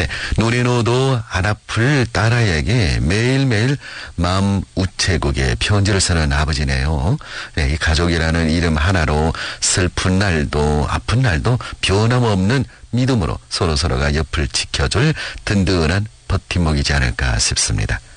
네, 누리노도 안 아플 딸아이에게 매일매일 마음 우체국에 편지를 쓰는 아버지네요. 네, 이 가족이라는 이름 하나로 슬픈 날도 아픈 날도 변함없는 믿음으로 서로서로가 옆을 지켜줄 든든한 버팀목이지 않을까 싶습니다.